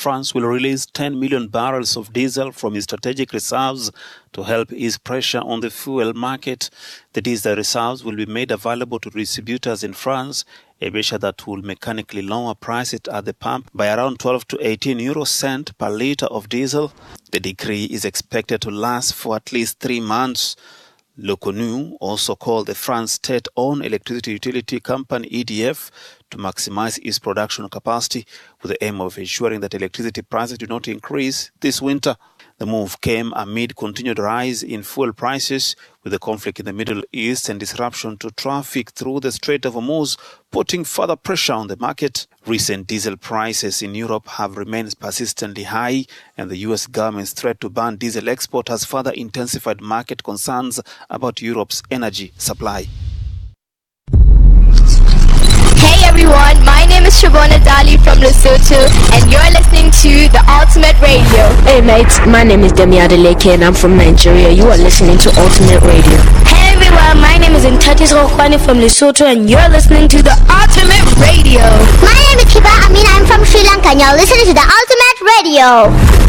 France will release 10 million barrels of diesel from its strategic reserves to help ease pressure on the fuel market. The diesel reserves will be made available to distributors in France, a measure that will mechanically lower prices at the pump by around 12 to 18 euro cents per litre of diesel. The decree is expected to last for at least 3 months. Leconu, also called the France state-owned electricity utility company EDF, to maximize its production capacity with the aim of ensuring that electricity prices do not increase this winter. The move came amid continued rise in fuel prices, with the conflict in the Middle East and disruption to traffic through the Strait of Hormuz putting further pressure on the market. Recent diesel prices in Europe have remained persistently high, and the US government's threat to ban diesel export has further intensified market concerns about Europe's energy supply. Hey everyone, my name is Shabona Dali from Lesotho, and you're listening to The Ultimate Radio. Hey mates, my name is Demi Adeleke and I'm from Nigeria. You are listening to Ultimate Radio. Hey everyone, my name is Ntatis Rokwani from Lesotho, and you're listening to The Ultimate Radio. My name is Kiba Amin, I'm from Sri Lanka, and you're listening to The Ultimate Radio.